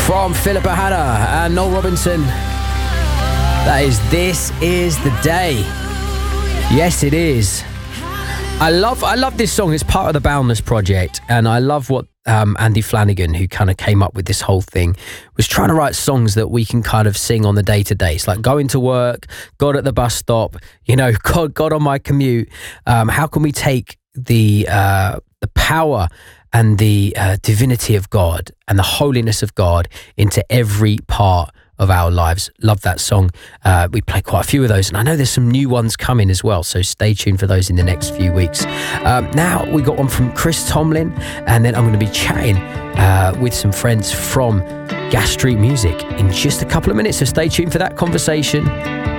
From Philippa Hanna and Noel Robinson. That is This Is the Day. Yes, it is. I love this song. It's part of the Boundless project, and I love what Andy Flanagan, who kind of came up with this whole thing, was trying to write songs that we can kind of sing on the day-to-day. It's like going to work, God at the bus stop, God on my commute. How can we take the power and the divinity of God and the holiness of God into every part of our lives? Love that song. We play quite a few of those, and I know there's some new ones coming as well, so stay tuned for those in the next few weeks. Now we got one from Chris Tomlin, and then I'm going to be chatting with some friends from Gas Street Music in just a couple of minutes, so stay tuned for that conversation.